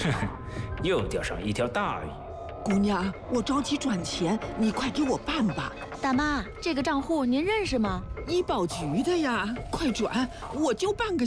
又钓上一条大鱼。 姑娘，我着急转钱，你快给我办吧。 大妈，这个账户您认识吗？ 医保局的呀，快转，我就半个